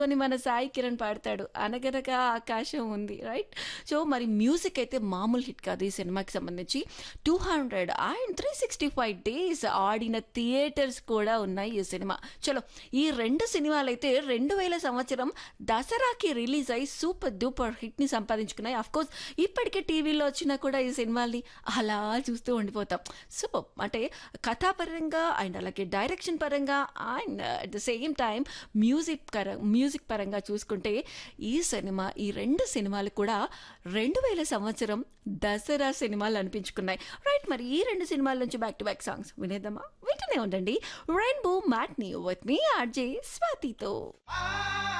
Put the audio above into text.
అని మన సాయి కిరణ్ పాడతాడు. 'అనగనగా ఆకాశం' ఉంది రైట్. సో మరి మ్యూజిక్ అయితే మామూలు హిట్ కాదు ఈ సినిమాకి సంబంధించి. 200 అండ్ 365 డేస్ ఆడిన థియేటర్స్ కూడా ఉన్నాయి ఈ సినిమా. చలో ఈ 2 సినిమాలైతే 2000 సంవత్సరం దసరాకి రిలీజ్ అయ్యి సూపర్ డూపర్ హిట్ని సంపాదించుకున్నాయి. అఫ్కోర్స్ ఇప్పటికే టీవీలో వచ్చినా కూడా ఈ సినిమాల్ని అలా చూస్తూ ఉండిపోతాం. సో అంటే కథాపరంగా అండ్ అలాగే డైరెక్షన్ పరంగా and at the same time music పరంగా చూసుకుంటే ఈ 2 సినిమాలు కూడా 2000 సంవత్సరం దసరా సినిమాలు అనిపించుకున్నాయి రైట్. మరి ఈ 2 సినిమాల నుంచి బ్యాక్ టు బ్యాక్ సాంగ్స్ వినేద్దామా? వింటూనే ఉండండి rainbow matinee with me RJ స్వాతితో.